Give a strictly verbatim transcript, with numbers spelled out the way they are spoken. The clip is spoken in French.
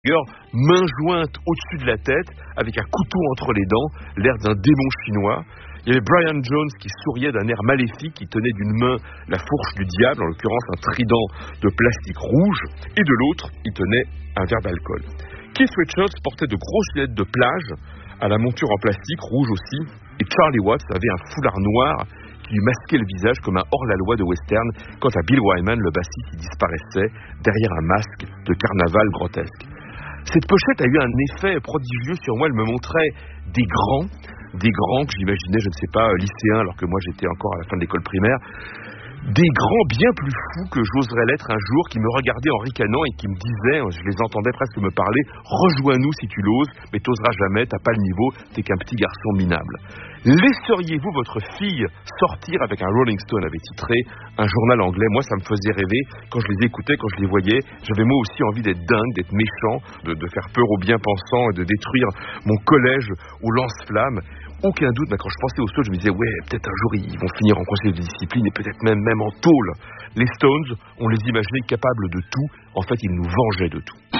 main jointe au-dessus de la tête, avec un couteau entre les dents, l'air d'un démon chinois. Il y avait Brian Jones qui souriait d'un air maléfique, qui tenait d'une main la fourche du diable, en l'occurrence un trident de plastique rouge, et de l'autre, il tenait un verre d'alcool. Keith Richards portait de grosses lunettes de plage, à la monture en plastique, rouge aussi, et Charlie Watts avait un foulard noir qui lui masquait le visage comme un hors-la-loi de western, quant à Bill Wyman, le bassiste, qui disparaissait derrière un masque de carnaval grotesque. Cette pochette a eu un effet prodigieux sur moi. Elle me montrait des grands, des grands que j'imaginais, je ne sais pas, lycéens, alors que moi j'étais encore à la fin de l'école primaire, des grands bien plus fous que j'oserais l'être un jour, qui me regardaient en ricanant et qui me disaient, je les entendais presque me parler, rejoins-nous si tu l'oses, mais t'oseras jamais, t'as pas le niveau, t'es qu'un petit garçon minable. Laisseriez-vous votre fille sortir avec un Rolling Stone, avait titré un journal anglais. Moi, ça me faisait rêver quand je les écoutais, quand je les voyais. J'avais moi aussi envie d'être dingue, d'être méchant, de, de faire peur aux bien-pensants et de détruire mon collège au lance-flammes. Aucun doute, mais quand je pensais aux Stones, je me disais, ouais, peut-être un jour ils vont finir en conseil de discipline et peut-être même, même en tôle. Les Stones, on les imaginait capables de tout. En fait, ils nous vengeaient de tout.